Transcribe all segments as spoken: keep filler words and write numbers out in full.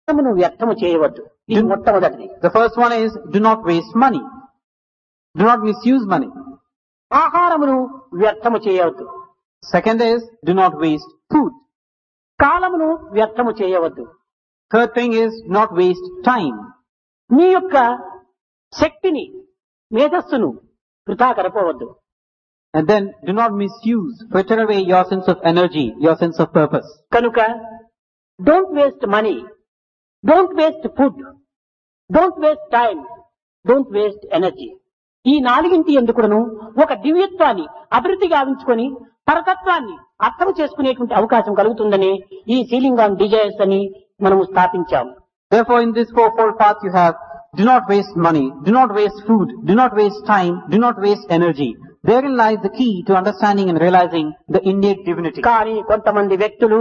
ధనమును వ్యర్థము చేయవద్దు. ఇది మొట్టమొదటిది. The first one is, do not waste money. Do not misuse money. ఆహారమును వ్యర్థము చేయవద్దు. Second is, do not waste food. కాలమును వ్యర్థము చేయవద్దు. Third thing is, not waste time. నీ యొక్క శక్తిని, మేధస్సును వృథా గడపవద్దు. And then, do not misuse, fritter away your sense of energy, your sense of purpose. కనుక don't waste money, don't waste food, don't waste time, don't waste energy. ఈ నాలుగింటి ఎందుకును ఒక దివ్యత్వాన్ని అభివృద్ధి గావించుకొని పరతత్వాన్ని అర్థం చేసుకునేటువంటి అవకాశం కలుగుతుందని ఈ సీలింగ్ ఆన్ డిజైర్స్ అని మనము స్థాపించాము. Therefore, in this fourfold path you have, do not waste money, do not waste food, do not waste time, do not waste energy. Therein lies the key to understanding and realizing the innate divinity. కానీ కొంతమంది వ్యక్తులు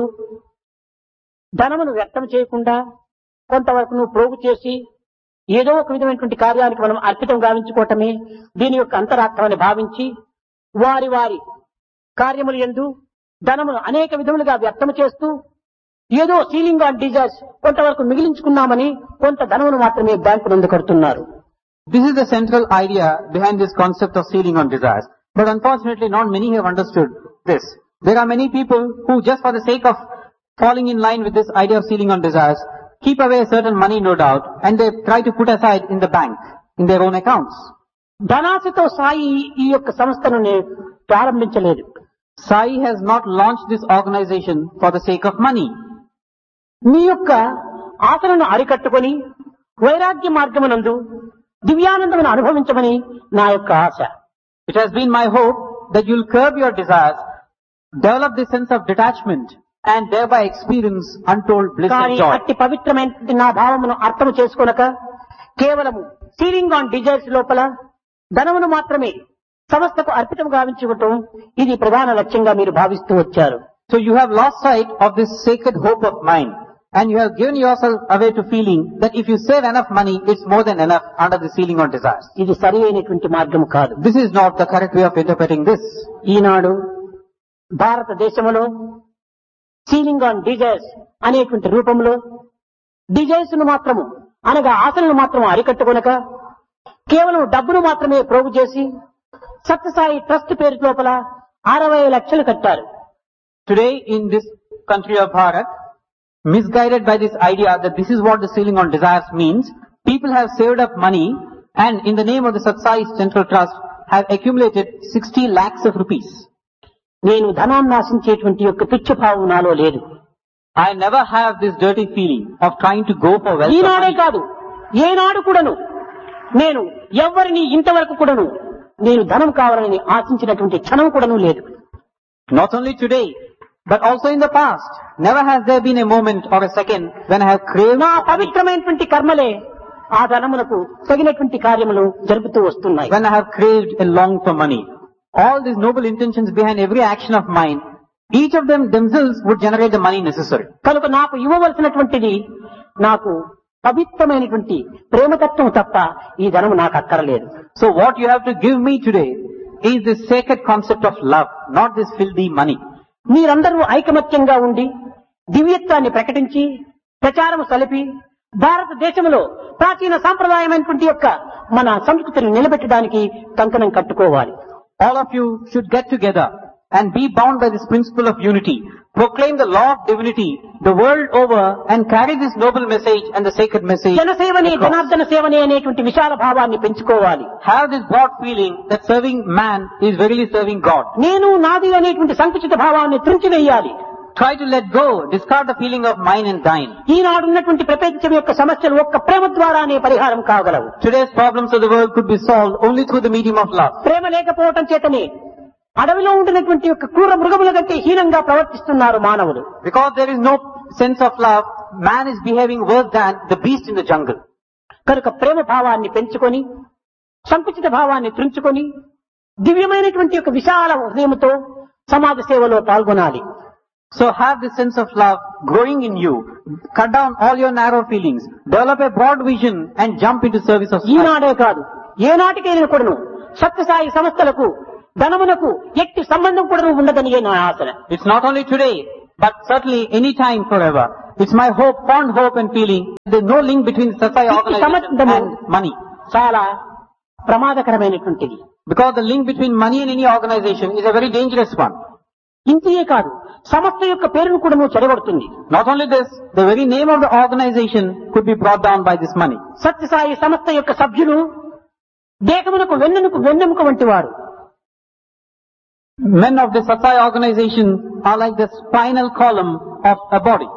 ధనమును వ్యక్తం చేయకుండా కొంతవరకు ప్రోగు చేసి ఏదో ఒక విధమైనటువంటి కార్యానికి మనం అర్పితం గావించుకోవటమే దీని యొక్క అంతరార్థమని భావించి వారి వారి కార్యములు యందు ధనమును అనేక విధములుగా వ్యక్తం చేస్తూ ఏదో సీలింగ్ ఆన్ డిజైర్స్ కొంతవరకు మిగిలించుకున్నామని కొంత ధనమును మాత్రమే బ్యాంకు నందు కడుతున్నారు. This is the central idea behind this concept of ceiling on desires. But unfortunately, not many have understood this. There are many people who, just for the sake of falling in line with this idea of ceiling on desires, keep away certain money, no doubt, and they try to put aside in the bank, in their own accounts. ధనాశతో Sai ఈ యొక్క సంస్థను ప్రారంభించలేదు. Sai has not launched this organization for the sake of money. మీ యొక్క ఆశలను అరికట్టుకొని వైరాగ్య మార్గమునందు దివ్యానందమును అనుభవించమని నా యొక్క ఆశ. It has been my hope that you'll curb your desires, develop this sense of detachment, and thereby experience untold bliss and joy. అట్టి పవిత్రమైన నా భావమును అర్థం చేసుకొనక కేవలము సీలింగ్ ఆన్ డిజైర్స్ లోపల ధనమును మాత్రమే సంస్థకు అర్పితం గావించుకోవటం ఇది ప్రధాన లక్ష్యంగా మీరు భావిస్తూ వచ్చారు. So you have lost sight of this sacred hope of mine, and you have given yourself away to feeling that if you save enough money, it's more than enough under the ceiling on desires. ఇది సరి అయినటువంటి మార్గం కాదు. This is not the correct way of interpreting this. ఈనాడు భారతదేశంలో ceiling on desires అనేటువంటి రూపంలో desires ను మాత్రము అనగా ఆశలను మాత్రం అరికట్టుకొనక కేవలం డబ్బును మాత్రమే ప్రోగు చేసి సత్యసాయి ట్రస్ట్ పేరు లోపల అరవై లక్షలు కట్టారు. Today in this country of Bharat, misguided by this idea that this is what the ceiling on desires means, people have saved up money and in the name of the Satsai Central Trust have accumulated sixty lakhs of rupees. నేను ధనాన్ని ఆశించేటువంటి యొక్క తుచ్చభావం నాలో లేదు. I never have this dirty feeling of trying to go for wealth. ఈనాడే కాదు, ఏనాడు కూడాను నేను ఎవరిని ఇంతవరకు కూడాను నేను ధనం కావాలని ఆశించినటువంటి క్షణం కూడాను లేదు. Not only today, but also in the past, never has there been a moment or a second when I have craved. నా పవిత్రమైనటువంటి కర్మలే ఆ ధనమునకు తగినటువంటి కార్యములు జరుపుతూ వస్తున్నాయి. When I have craved and longed for money, all these noble intentions behind every action of mine, each of them themselves would generate the money necessary. కనుక నాకు ఇవ్వవలసినటువంటిది నాకు పవిత్రమైనటువంటి ప్రేమతత్వం తప్ప ఈ ధనము నాకు అక్కరలేదు. So what you have to give me today is this sacred concept of love, not this filthy money. మీరందరూ ఐకమత్యంగా ఉండి దివ్యత్వాన్ని ప్రకటించి ప్రచారం సలిపి భారతదేశంలో ప్రాచీన సాంప్రదాయమైనటువంటి యొక్క మన సంస్కృతిని నిలబెట్టడానికి కంకణం కట్టుకోవాలి. All of you should get together and be bound by this principle of unity. Proclaim the law of divinity the world over and carry this noble message and the sacred message. జనసేవనే Janardhana సేవనే అనేటువంటి విశాల భావాన్ని పెంచుకోవాలి. Have this broad feeling that serving man is verily serving God. నేను నాది అనేటువంటి సంకుచిత భావాన్ని త్రుంచివేయాలి. Try to let go, discard the feeling of mine and thine. ఈనాడు ఉన్నటువంటి ప్రపంచం యొక్క సమస్యలు ఒక్క ప్రేమ ద్వారానే పరిహారం కాగలవు. Today's problems of the world could be solved only through the medium of love. ప్రేమ లేకపోవటం చేతనే అడవిలో ఉండినటువంటి యొక్క క్రూర మృగముల కంటే హీనంగా ప్రవర్తిస్తున్నారు మానవులు. Because there is no sense of love, man is behaving worse than the beast in the jungle. కనుక ప్రేమ భావాన్ని పెంచుకొని సంకుచిత భావాన్ని త్రుంచుకొని దివ్యమైనటువంటి యొక్క విశాల హృదయంతో సమాజ సేవలో పాల్గొనాలి. So have this sense of love growing in you. Cut down all your narrow feelings. Develop a broad vision and jump into service of society. ఈనాడే కాదు, ఏనాటికైనా కూడాను సత్యసాయి సంస్థలకు ధనమునకు ఎట్టి సంబంధం కూడా ఉండదని నా ఆశ. It's not only today, but certainly any time forever, It's my hope, fond hope and feeling. There's no link between Satsai organization and money. చాలా ప్రమాదకరమైనటువంటిది. Because the link between money and any organization is a very dangerous one. ఇంతే కాదు, సంస్థ యొక్క పేరును కూడా నువ్వు చెడగొడుతుంది. Not only this, the very name of the organization could be brought down by this money. Sathya Sai సంస్థ యొక్క సభ్యులు దేహమునకు వెన్నెముక వెన్నెముక వంటి వారు. Men of the Satsai organization are like the spinal column of a body.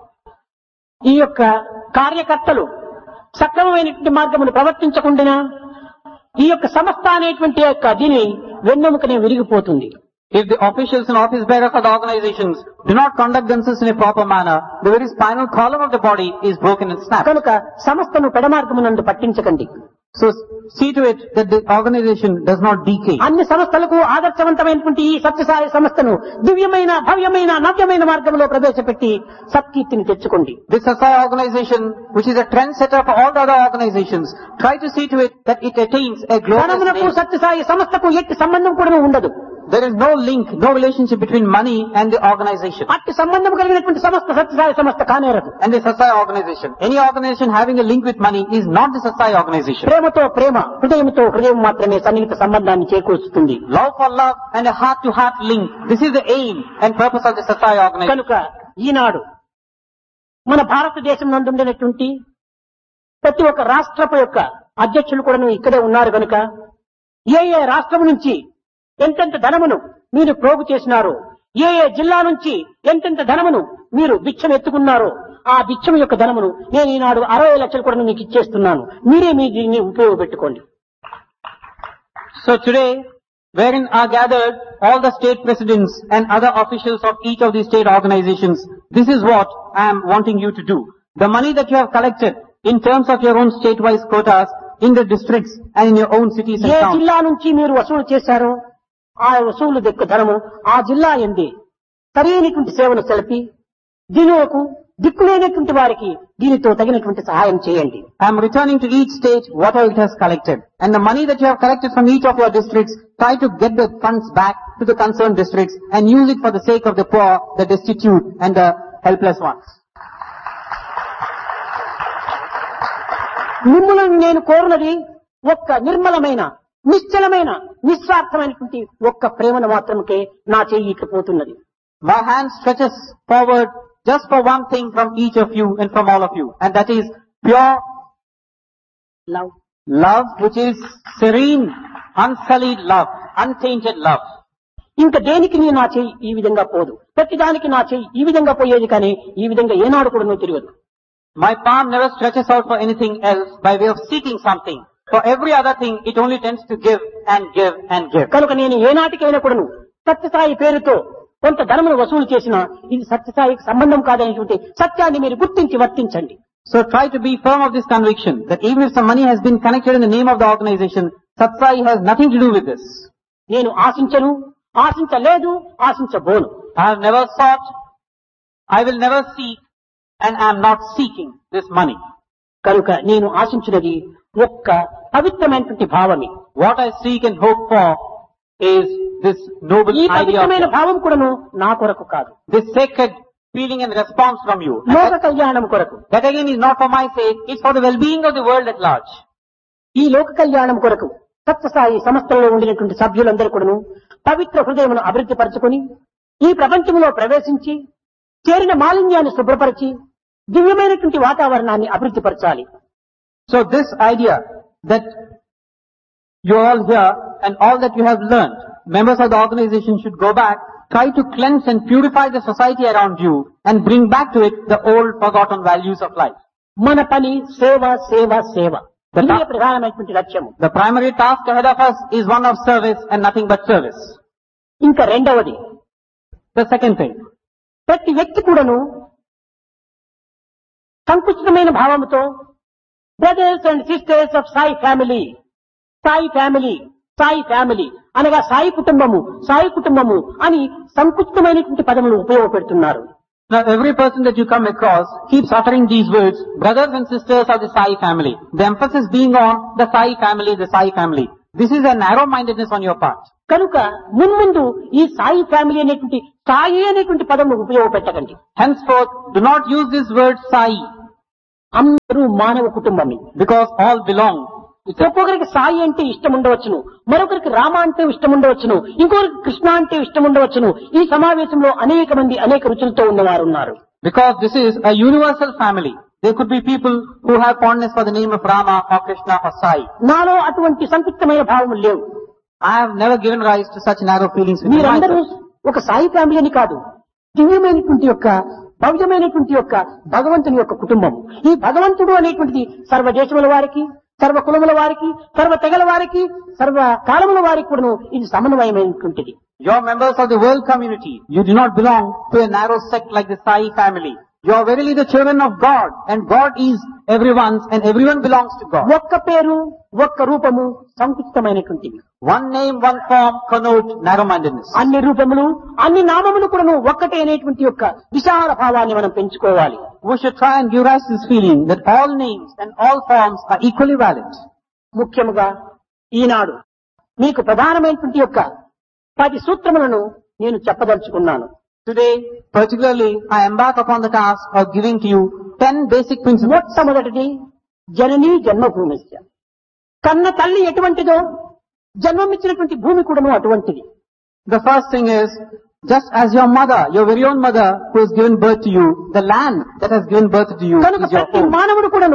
ఈ యొక్క కార్యకర్తలు సక్రమమైనటువంటి మార్గమును ప్రవర్తించకుండా ఈ యొక్క సంస్థ అనేటువంటి యొక్క దీని వెన్నెముకనే విరిగిపోతుంది. If the officials and office bearers of the organizations do not conduct themselves in a proper manner, the very spinal column of the body is broken and snapped. కనుక సంస్థను పెడమార్గమునందు పట్టించకండి. So see to it that the organization does not decay. అన్ని సంస్థలకు ఆదర్శవంతమైనటువంటి ఈ సత్యసాయి సంస్థను దివ్యమైన భవ్యమైన నవ్యమైన మార్గంలో ప్రవేశపెట్టి సత్కీర్తిని తెచ్చుకోండి. This Satsai organization, which is a trendsetter for all the other organizations, try to see to it that it attains a glorious ధనమునకు name. Sathya Sai సంస్థకు ఎట్టి సంబంధం కూడా ఉండదు. There is no link, no relationship between money and the organization. అట్టి సంబంధం కలిగినటువంటి సంస్థ సత్యసాయి సంస్థ కానేరదు. And the Satsai organization. Any organization having a link with money is not the Satsai organization. ప్రేమతో ప్రేమ, హృదయంతో హృదయం మాత్రమే సన్నిహిత సంబంధాన్ని చేకూరుస్తుంది. Love for love and a heart to heart link. This is the aim and purpose of the Satsai organization. కనుక ఈనాడు మన భారతదేశం నందుండినటువంటి ప్రతి ఒక్క రాష్ట్రపు యొక్క అధ్యక్షులు కూడా ఇక్కడే ఉన్నారు కనుక ఏ ఏ రాష్ట్రం నుంచి ఎంతెంత ధనమును మీరు ప్రోగు చేసినారో, ఏ ఏ జిల్లా నుంచి ఎంతెంత ధనమును మీరు బిచ్చం ఎత్తుకున్నారో ఆ బిచ్చం యొక్క ధనమును నేను ఈనాడు అరవై లక్షలు కూడా మీకు ఇచ్చేస్తున్నాను. మీరే మీ దీన్ని ఉపయోగపెట్టుకోండి. So today, wherein are gathered all the state presidents and other officials of each of these state organizations, this is what I am wanting you to do. The money that you have collected in terms of your own state-wise quotas in the districts and in your own cities and A towns. జిల్లా నుంచి మీరు వసూలు చేశారో ఆ వసూలు యొక్క ధనము ఆ జిల్లా ఎందే సరైనటువంటి సేవను సెలిపి దీనికి దిక్కులేనటువంటి వారికి దీనితో తగినటువంటి సహాయం చేయండి. I am returning to each state whatever it has collected. And the money that you have collected from each of your districts, try to get the funds back to the concerned districts and use it for the sake of the poor, the destitute and the helpless ones. మిమ్మల్ని నేను కోరునది ఒక్క నిర్మలమైన నిశ్చలమైన నిస్వార్థమైనటువంటి ఒక్క ప్రేమను మాత్రమే నా చెయ్యి ఇట్లు పోతున్నది. My hand stretches forward just for one thing from each of you and from all of you, and that is pure love. love, which is serene, unsullied love, untainted love. ఇంకా దేనికి నీ నా చెయ్యి ఈ విధంగా పోదు. ప్రతిదానికి నా చెయ్యి ఈ విధంగా పోయేది కానీ ఈ విధంగా ఏనాడు కూడా నువ్వు తిరగదు. My palm never stretches out for anything else by way of seeking something. For every other thing, it only tends to give and give and give. కనుక నేను ఏనాటికైనా కూడాను సత్యసాయి పేరుతో కొంత ధనమును వసూలు చేసినా ఇది సత్యసాయికి సంబంధం కాదనేటువంటి సత్యాన్ని మీరు గుర్తించి వర్తించండి. So try to be firm of this conviction that even if some money has been connected in the name of the organization, Satsai has nothing to do with this. నేను ఆశించను, ఆశించలేదు, ఆశించబోను. I have never sought, I will never seek, and I am not seeking this money. కనుక నేను ఆశించినది ఒక్క పవిత్రమైనటువంటి భావమే. What I seek and hope for is this noble ఈ idea of పవిత్రమైన love. భావం కూడాను నా కొరకు కాదు, This sacred feeling and response from you. And లోక that, కళ్యాణం కొరకు. that again is not for my sake, it's for the well-being of the world at large. ఈ లోక కళ్యాణం కొరకు సత్యసాయి సంస్థలో ఉండినటువంటి సభ్యులందరూ కూడాను పవిత్ర హృదయమును అభివృద్ధి పరచుకొని ఈ ప్రపంచంలో ప్రవేశించి చేరిన మాలిన్యాన్ని శుభ్రపరిచి దివ్యమైనటువంటి వాతావరణాన్ని అభివృద్ధి పరచాలి. So this idea that you all here and all that you have learned, members of the organization should go back, try to cleanse and purify the society around you and bring back to it the old forgotten values of life. మన పని సేవ సేవ సేవ, The ఇదే ta- ప్రధానమైనటువంటి లక్ష్యము. The primary task ahead of us is one of service and nothing but service. ఇంకా రెండవది, The second thing, ప్రతి వ్యక్తి కూడాను సంకుచితమైన భావముతో brothers and sisters of Sai family, Sai family, Sai family అనగా సాయి కుటుంబము, సాయి కుటుంబము అని సంకుచితమైనటువంటి పదములు ఉపయోగపెడుతున్నారు. now every person that you come across keeps uttering these words, brothers and sisters of the Sai family. The emphasis being on the Sai family, the Sai family. This is a narrow-mindedness on your part. కనుక మున్ముందు ఈ Sai family అనేటువంటి సాయి అనేటువంటి పదం ఉపయోగపెట్టకండి. Henceforth, do not use this word Sai, అందరూ మానవ కుటుంబమే. because all belong. ఒక్కొక్కరికి సాయి అంటే ఇష్టం ఉండవచ్చును, మరొకరికి రామ అంటే ఇష్టం ఉండవచ్చును, ఇంకొకరికి కృష్ణ అంటే ఇష్టం ఉండవచ్చును. ఈ సమావేశంలో అనేక మంది అనేక రుచులతో ఉన్నవారు ఉన్నారు. Because this is a universal family. There could be people who have fondness for the name of Rama or Krishna or Sai. నాలో అటువంటి సంకుచితమైన భావములు లేవు. I have never given rise to such narrow feelings within మీరందరూ myself. ఒక Sai family అని కాదు, దివ్యమైనటువంటి యొక్క భవ్యమైనటువంటి యొక్క భగవంతుని యొక్క కుటుంబం. ఈ భగవంతుడు అనేటువంటిది సర్వ దేశముల వారికి, సర్వ కులముల వారికి, సర్వ తెగల వారికి, సర్వ కాలముల వారికి కూడా ఇది సమన్వయమైనటువంటిది. You are members of the world community. You do not belong to a narrow sect like the Sai family. You are verily the children of God, and God is everyone's, and everyone belongs to God. ఒక్క పేరు, ఒక్క రూపము సంకుచితమైనటువంటివి. One name, one form connote narrow-mindedness. అన్ని రూపములు, అన్ని నామములు కూడాను ఒక్కటే అనేటువంటి యొక్క విశాల భావాన్ని మనం పెంచుకోవాలి. We should try and give rise to this feeling that all names and all forms are equally valid. ముఖ్యముగా ఈనాడు మీకు ప్రధానమైనటువంటి యొక్క పది సూత్రములను నేను చెప్పదలుచుకున్నాను. Today, particularly, I embark upon the task of giving to you ten basic principles. మొట్టమొదటిది జననీ జన్మభూమిస్య. కన్న తల్లి ఎటువంటిదో జన్మమిచ్చినటువంటి భూమి కూడాను అటువంటిది. The first thing is, just as your mother, your very own mother who has given birth to you, the land that has given birth to you కనుక is your ప్రతి home. మానవుడు కూడాను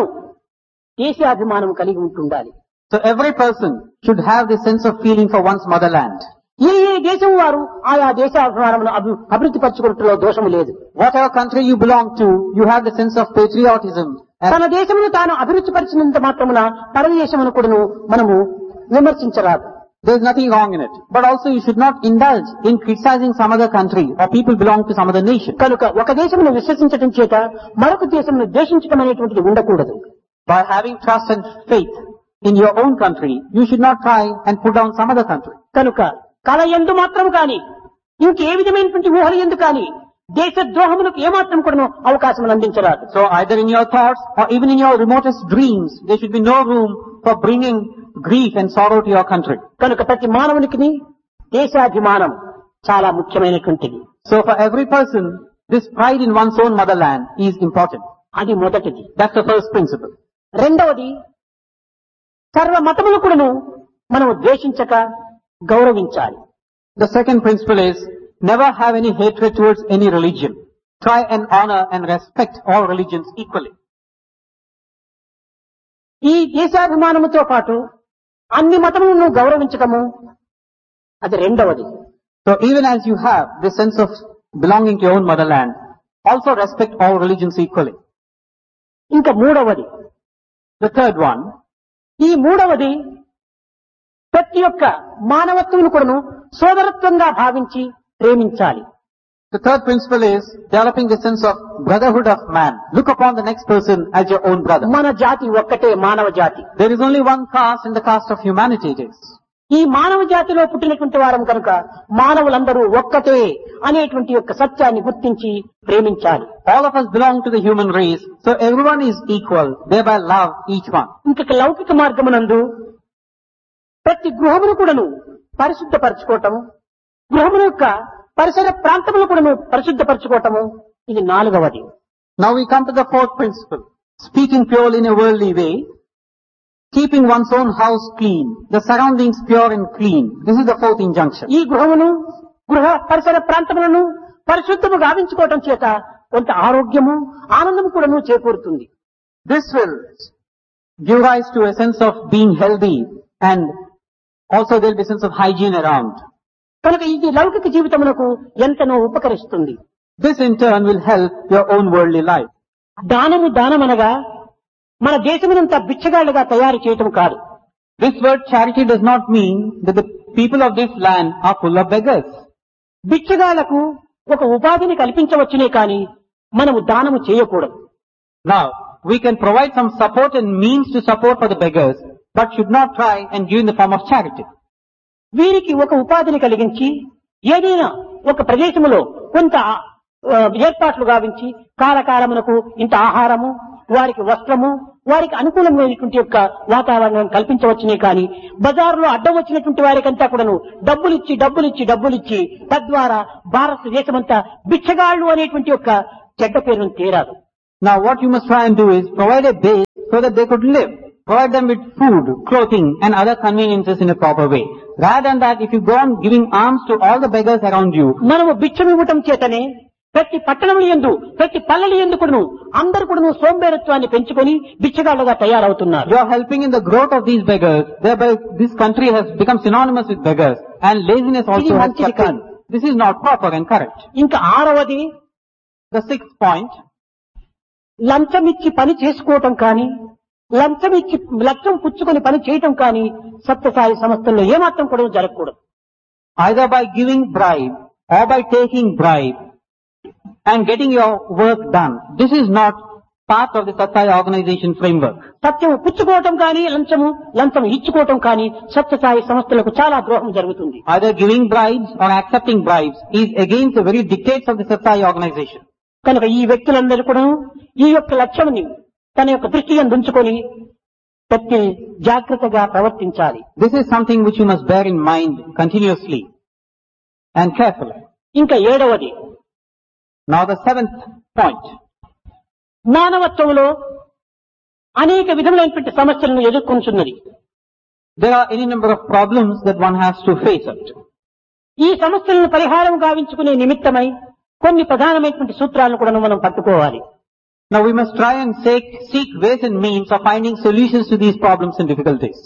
దేశాభిమానం కలిగి ఉంటుండాలి. So every person should have the sense of feeling for one's motherland. ఏ ఏ దేశం వారు ఆయా దేశాభిమానమును అభి- అభివృద్ధి పరచుకోవడంలో దోషము లేదు. Whatever country you belong to, you have the sense of patriotism. And తన దేశమును తాను అభివృద్ధి పరిచినంత మాత్రమున పరదేశమును కూడాను మనము విమర్శించరాదు. there is nothing wrong in it. But also you should not indulge in criticizing some other country or people belong to some other nation. కనుక ఒక దేశమును విశ్వసించడం చేత మరొక దేశమును ద్వేషించడం అనేటువంటిది ఉండకూడదు. By having trust and faith in your own country, you should not try and put down some other country. కనుక కళ ఎందు మాత్రం కాని ఇంకే విధమైనటువంటి ఊహల ఎందు కాని దేశ ద్రోహములకు ఏమాత్రం కూడా అవకాశం అందించరాదు. So either in your thoughts or even in your remotest dreams, there should be no room for bringing grief and sorrow to your country. కనుక ప్రతి మానవునికి దేశాభిమానం చాలా ముఖ్యమైనటువంటిది. So for every person, this pride in one's own motherland is important. అది మొదటిది. That's the first principle. రెండవది, సర్వ మతములు కూడాను మనం ద్వేషించక గౌరవించాలి. The second principle is, never have any hatred towards any religion. Try and honor and respect all religions equally. ఈ దేశాభిమానముతో పాటు అన్ని మతములను గౌరవించటము అది రెండవది. So even as you have the sense of belonging to your own motherland, also respect all religions equally. ఇంకా మూడవది, The third one, ఈ మూడవది ప్రతి ఒక్క మానవత్వమును కూడాను సోదరత్వంగా భావించి ప్రేమించాలి. the third principle is developing the sense of brotherhood of man. Look upon the next person as your own brother. మన జాతి ఒక్కటే మానవ జాతి. There is only one caste in the caste of humanity it is. ఈ మానవ జాతిలో పుట్టినటువంటి వారం కనుక మానవులందరూ ఒక్కటే అనేటువంటి యొక్క సత్యాన్ని గుర్తించి ప్రేమించాలి. All of us belong to the human race, so everyone is equal, thereby love each one. ఇంకొక లౌకిక మార్గమునందు ప్రతి గృహమును కూడాను పరిశుద్ధపరచుకోవటము, గృహముల యొక్క పరిసర ప్రాంతములు కూడాను పరిశుద్ధపరచుకోవటము, ఇది నాలుగవది. Now we come to the fourth principle. Speaking purely in a worldly way, keeping one's own house clean, the surroundings pure and clean. This is the fourth injunction. ఈ గృహమును గృహ పరిసర ప్రాంతములను పరిశుద్ధము గావించుకోవటం చేత కొంత ఆరోగ్యము ఆనందము కూడాను చేకూరుతుంది. This will give rise to a sense of being healthy, and also there will be a sense of hygiene around. కనుక ఇది లౌకిక జీవితమునకు ఎంతనో ఉపకరిస్తుంది. This in turn will help your own worldly life. దానము దానమనగా మన దేశమునంతా బిచ్చగాళ్లుగా తయారు చేయటం కాదు. This word charity does not mean that the people of this land are full of beggars. బిచ్చగాళ్లకు ఒక ఉపాధిని కల్పించవచ్చునే కాని మనము దానము చేయకూడదు. Now, we can provide some support and means to support for the beggars, but should not try and give in the form of charity. వీరికి ఒక ఉపాధిని కలిగించి ఏదైనా ఒక ప్రదేశములో కొంత ఆ, ఏర్పాట్లు గావించి కాలకాలమునకు ఇంత ఆహారము వారికి వస్త్రము, వారికి అనుకూలమైనటువంటి యొక్క వాతావరణం కల్పించవచ్చునే కానీ బజారులో అడ్డం వచ్చినటువంటి వారికంతా కూడాను డబ్బులిచ్చి డబ్బులిచ్చి డబ్బులిచ్చి తద్వారా భారతదేశమంతా బిచ్చగాళ్ళు అనేటువంటి యొక్క చెడ్డ పేరును తీరాదు. Now what you must try and do is provide a base so that they could live. Provide them with food, clothing and other conveniences in a proper way. Rather than that, if you go on giving alms to all the beggars around you, మనము భిక్షమివ్వటం చేతనే ప్రతి పట్టణముల యందు ప్రతి పల్లెల యందు కూడాను అందరూ కూడాను సోంబేరత్వాన్ని పెంచుకొని బిచ్చగాళ్ళుగా తయారవుతున్నారు. you are helping in the growth of these beggars. Thereby this country has become synonymous with beggars and laziness also has kept in. This is not proper and correct. ఇంకా ఆరవది, The sixth point, లంచమిచ్చి పని చేసుకోవటం కానీ లంచమిచ్చి లక్ష్యం పుచ్చుకొని పని చేయటం కానీ సత్యసాయి సంస్థల్లో ఏమాత్రం కూడా జరగకూడదు. either by giving bribe or by taking bribe and getting your work done. This is not part of the Satsai organization framework. సత్యం పుచ్చుకోవటం కానీ లంచము లంచం ఇచ్చుకోవటం కానీ సత్యసాయి సంస్థలకు చాలా ద్రోహం జరుగుతుంది. Either giving bribes or accepting bribes is against the very dictates of the Satsai organization. కనుక ఈ వ్యక్తులందరూ కూడా ఈ యొక్క లక్ష్యాన్ని తన యొక్క దృష్టిని ఉంచుకొని ప్రతి జాగ్రత్తగా ప్రవర్తించాలి. This is something which you must bear in mind continuously and carefully. ఇంకా ఏడవది, Now the seventh point. మానవత్వంలో అనేక విధములైనటువంటి సమస్యలను ఎదుర్కొంటున్నది. There are any number of problems that one has to face it. ఈ సమస్యలను పరిహారం గావించుకునే నిమిత్తమై కొన్ని ప్రధానమైనటువంటి సూత్రాలను కూడా మనం పట్టుకోవాలి. Now we must try and seek, seek ways and means of finding solutions to these problems and difficulties.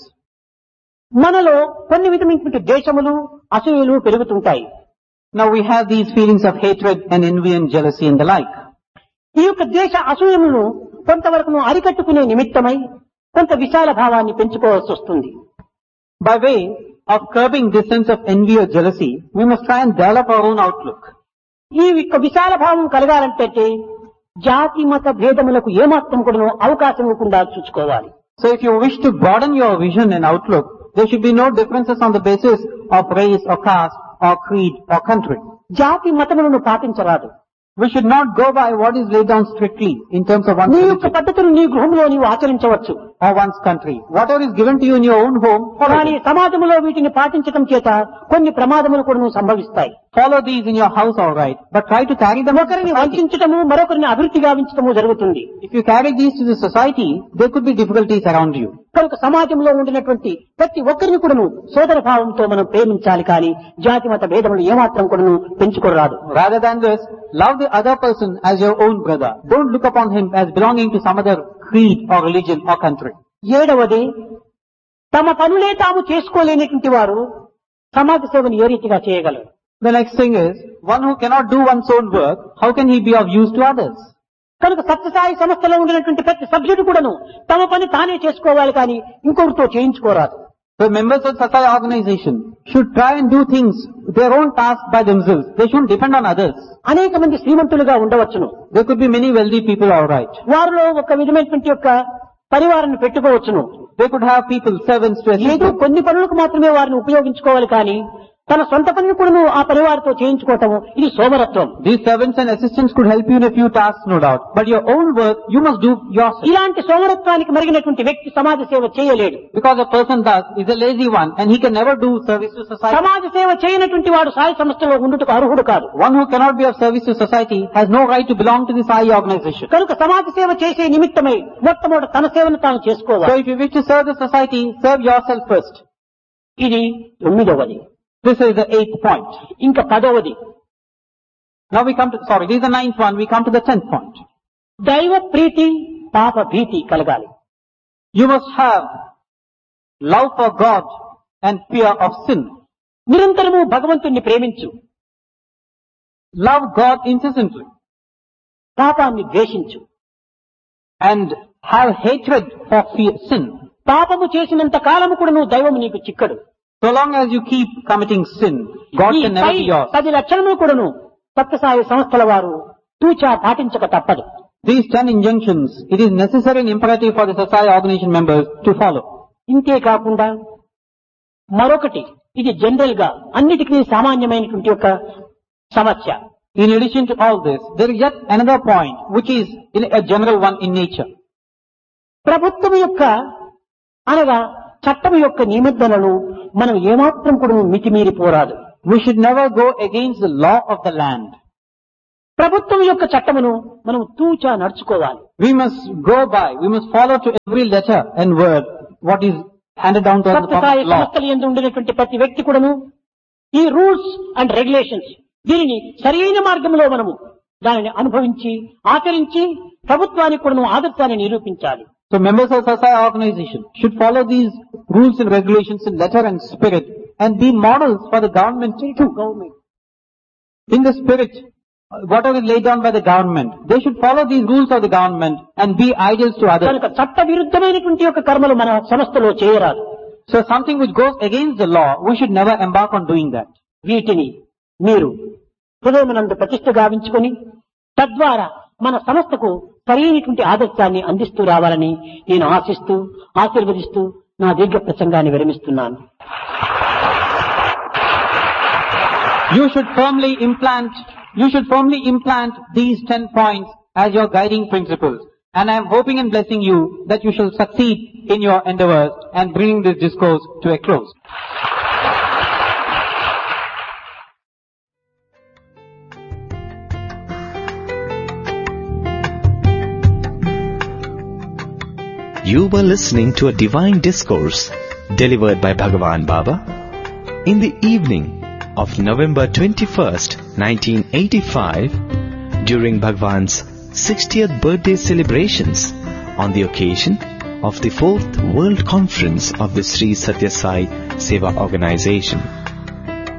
మనలో కొన్ని విధమైనటువంటి ద్వేషములు అసూయలు పెరుగుతుంటాయి. Now we have these feelings of hatred and envy and jealousy and the like. ఈ యొక్క ద్వేష అసూయలను కొంతవరకు అరికట్టుకునే నిమిత్తమై కొంత విశాల భావాన్ని పెంచుకోవాల్సి వస్తుంది. By way of curbing this sense of envy or jealousy, we must try and develop our own outlook. ఈ యొక్క విశాల భావం కలగాలంటే జాతి మత భేదములకు ఏమాత్రం కూడా అవకాశం ఇవ్వకుండా చూసుకోవాలి. So if you wish to broaden your vision and outlook, there should be no differences on the basis of race or caste or creed or country. జాతి మతములను పాటించరాదు. We should not go by what is laid down strictly in terms of one's నీ యొక్క religion పద్ధతులు నీ గృహంలో నీవు ఆచరించవచ్చు. or one's country. Whatever is given to you in your own home, follow కానీ it. సమాజంలో వీటిని పాటించడం చేత కొన్ని ప్రమాదములు కూడా సంభవిస్తాయి. Follow these in your house, all right, but try to carry them to ఒకరిని society. వంచటము మరొకరిని అభివృద్ధి గావించటము జరుగుతుంది. If you carry these to the society, there could be difficulties around you. కనుక సమాజంలో ఉండినటువంటి ప్రతి ఒక్కరిని కూడాను సోదర భావంతో మనం ప్రేమించాలి కానీ జాతి మత భేదములు ఏమాత్రం కూడాను పెంచుకోరాదు. Rather than this, love the other person as your own brother. Don't look upon him as belonging to some other creed or religion or country. ఏడవది, తమ పనులే తాము చేసుకోలేనటువంటి వారు సమాజ సేవను ఏ రీతిగా చేయగలరు? The next thing is, one who cannot do one's own work, how can he be of use to others? కనుక సత్యసాయి సంస్థలో ఉండినటువంటి ప్రతి సభ్యుడు కూడాను తమ పని తానే చేసుకోవాలి కానీ ఇంకొకరితో చేయించుకోరాదు. The members of Satsai organization should try and do things, their own task by themselves. They shouldn't depend on others. అనేక మంది శ్రీమంతులుగా ఉండవచ్చును. There could be many wealthy people, all right. వారిలో ఒక విధమైనటువంటి యొక్క పరివారాన్ని పెట్టుకోవచ్చును. They could have people, servants to assist ఏదో them. కొన్ని పనులకు మాత్రమే వారిని ఉపయోగించుకోవాలి కానీ తన సొంత పనిని కూడా ఆ పరివారితో చేయించుకోవటము ఇది సోమరత్వం. These servants and assistants could help you in a few tasks, no doubt. But your own work, you must do yourself. ఇలాంటి సోమరత్వానికి మరిగినటువంటి వ్యక్తి సమాజ సేవ చేయలేడు. Because a person does, is a lazy one, and he can never do service to society. సమాజ సేవ చేయనటువంటి వాడు సాయి సంస్థలో ఉండుటకు అర్హుడు కాదు. One who cannot be of service to society has no right to belong to the Sai organization. కనుక సమాజ సేవ చేసే నిమిత్తమై మొట్టమొదటి తన సేవను తాను So చేసుకోవాలి. if you wish to serve the society, serve yourself first. ఇది తొమ్మిదవది. This is the eighth point. ఇంకా పదవది, Now we come to, sorry, this is the ninth one, we come to the tenth point. దైవ ప్రీతి పాప భీతి కలగాలి. You must have love for God and fear of sin. నిరంతరము భగవంతుణ్ణి ప్రేమించు, Love God incessantly పాపాన్ని ద్వేషించు. and have hatred for fear, sin. పాపము చేసినంత కాలము కూడా నువ్వు దైవము నీకు చిక్కడు. So long as you keep committing sin, God ఈ can never pi be yours. పది లక్షణములు కూడాను సత్యసాయి సంస్థల వారు తూచా పాటించక తప్పదు. These ten injunctions, it is necessary and imperative for the society organization members to follow. ఇంతే కాకుండా మరొకటి, ఇది జనరల్ గా అన్నిటికీ సామాన్యమైనటువంటి ఒక సమస్య. In addition to all this, there is yet another point which is in a general one in nature. ప్రభుత్వం యొక్క అనగా చట్టం యొక్క నిబంధనలను మనం ఏమాత్రం కూడా మితిమీరిపోరాదు. We should never go against the law of the land. ప్రభుత్వం యొక్క చట్టమును మనం తూచా నడుచుకోవాలి. We must go by, we must follow to every letter and word what is handed down to us Sathya Sai from law. సంస్థలు యందు ఉండినటువంటి ప్రతి వ్యక్తి కూడాను ఈ రూల్స్ అండ్ రెగ్యులేషన్స్ దీనిని సరైన మార్గంలో మనము దానిని అనుభవించి ఆచరించి ప్రభుత్వానికి కూడా ఆదర్శాన్ని నిరూపించాలి. So members of Sasai organization should follow these rules and regulations in letter and spirit and be models for the government too. In the spirit, whatever is laid down by the government, they should follow these rules of the government and be ideals to others. కనుక చట్ట విరుద్ధమైనటువంటి యొక్క కర్మలు మన సంస్థలో చేయరాదు. So something which goes against the law, we should never embark on doing that. వీటిని మీరు హృదయమునందు ప్రతిష్ఠ గావించుకొని తద్వారా మన సంస్థకు సరైనటువంటి ఆదర్శాన్ని అందిస్తూ రావాలని నేను ఆశిస్తూ ఆశీర్వదిస్తూ నా దీర్ఘ ప్రసంగాన్ని విరమిస్తున్నాను. You should firmly implant, you should firmly implant these ten points as your guiding principles. And I am hoping and blessing you that you shall succeed in your endeavors and bringing this discourse to a close. You were listening to a divine discourse delivered by Bhagavan Baba in the evening of November twenty-first, nineteen eighty-five during Bhagavan's sixtieth birthday celebrations on the occasion of the fourth World Conference of the Sri Satya Sai Seva Organization.